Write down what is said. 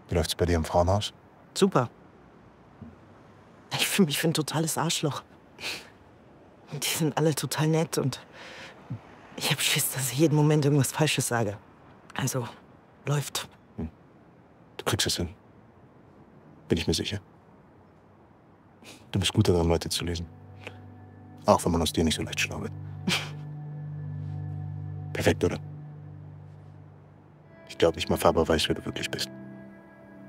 Wie läuft's bei dir im Frauenhaus? Super. Ich fühle mich wie ein totales Arschloch. Und die sind alle total nett und ich habe Schiss, dass ich jeden Moment irgendwas Falsches sage. Also, läuft. Du kriegst es hin. Bin ich mir sicher. Du bist gut daran, Leute zu lesen. Auch wenn man aus dir nicht so leicht schlau wird. Perfekt, oder? Ich glaube nicht mal Faber weiß, wer du wirklich bist.